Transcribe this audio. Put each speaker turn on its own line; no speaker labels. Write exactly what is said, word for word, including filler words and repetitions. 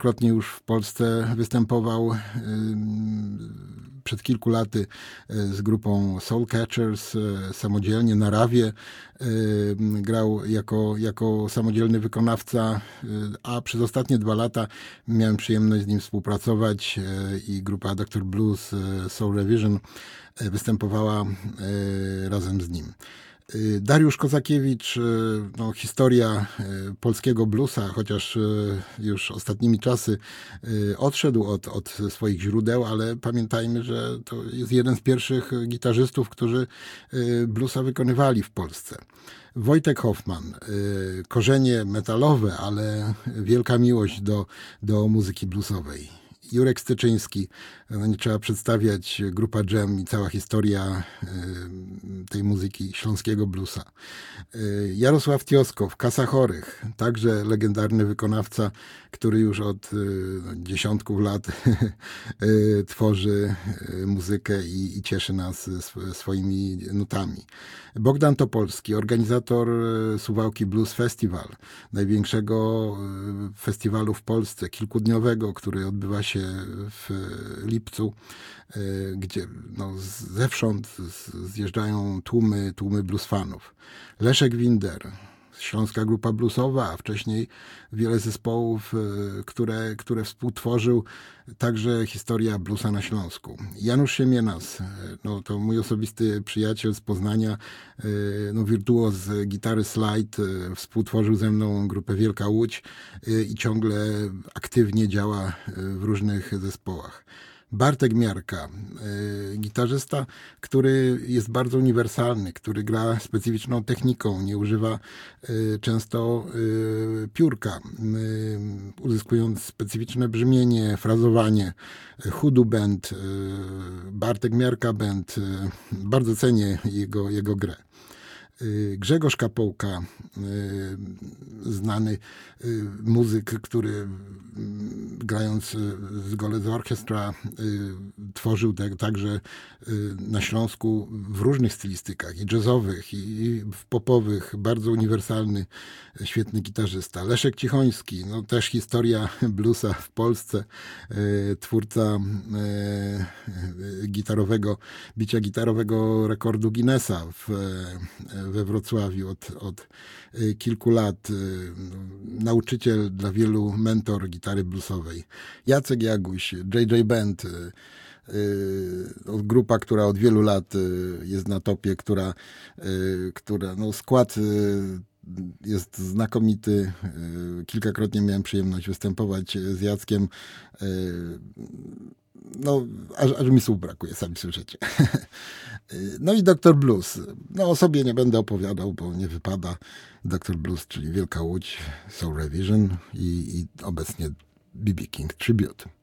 kilkakrotnie już w Polsce występował. Przed kilku laty z grupą Soul Catchers samodzielnie na Rawie grał jako, jako samodzielny wykonawca, a przez ostatnie dwa lata miałem przyjemność z nim współpracować i grupa doktor Blues Soul Revision występowała razem z nim. Dariusz Kozakiewicz, no, historia polskiego bluesa, chociaż już ostatnimi czasy odszedł od, od swoich źródeł, ale pamiętajmy, że to jest jeden z pierwszych gitarzystów, którzy bluesa wykonywali w Polsce. Wojtek Hoffman, korzenie metalowe, ale wielka miłość do, do muzyki bluesowej. Jurek Styczyński, no nie trzeba przedstawiać, grupa Dżem i cała historia y, tej muzyki śląskiego bluesa. Y, Jarosław Tioskow, Kasa Chorych, także legendarny wykonawca, który już od y, dziesiątków lat y, tworzy y, muzykę i, i cieszy nas sw- swoimi nutami. Bogdan Topolski, organizator Suwałki Blues Festival, największego y, festiwalu w Polsce, kilkudniowego, który odbywa się w lipcu, gdzie no, zewsząd zjeżdżają tłumy, tłumy blues fanów. Leszek Winder, śląska grupa bluesowa, a wcześniej wiele zespołów, które, które współtworzył, także historia bluesa na Śląsku. Janusz Siemienas, no, to mój osobisty przyjaciel z Poznania, no, wirtuoz z gitary slide, współtworzył ze mną grupę Wielka Łódź i ciągle aktywnie działa w różnych zespołach. Bartek Miarka, y, gitarzysta, który jest bardzo uniwersalny, który gra specyficzną techniką, nie używa y, często y, piórka, y, uzyskując specyficzne brzmienie, frazowanie. Hudu Band, y, Bartek Miarka Band, y, bardzo cenię jego, jego grę. Grzegorz Kapołka, znany muzyk, który grając z Golec Orchestra tworzył także na Śląsku w różnych stylistykach, i jazzowych, i popowych, bardzo uniwersalny, świetny gitarzysta. Leszek Cichoński, no też historia bluesa w Polsce, twórca gitarowego, bicia gitarowego rekordu Guinnessa w we Wrocławiu od, od kilku lat. Nauczyciel dla wielu, mentor gitary bluesowej. Jacek Jaguś, J J Band, grupa, która od wielu lat jest na topie, która, która no skład jest znakomity. Kilkakrotnie miałem przyjemność występować z Jackiem. No, aż, aż mi słów brakuje, sami słyszycie. No i doktor Blues. No o sobie nie będę opowiadał, bo nie wypada. doktor Blues, czyli Wielka Łódź, Soul Revision i, i obecnie B B King Tribute.